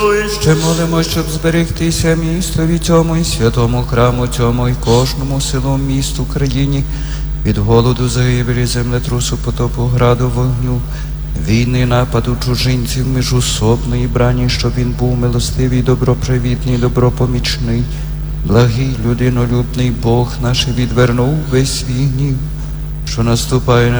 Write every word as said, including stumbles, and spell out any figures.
Ще молимо, щоб зберегтися містові цьому і святому храму цьому і кожному селу, місту, країні від голоду, загибелі, землетрусу, потопу, граду, вогню, війни, нападу чужинців, міжусобної брані, щоб він був милостивий, добропривітний, добропомічний, благий, людинолюбний Бог наш, відвернув весь свій гнів, що наступає на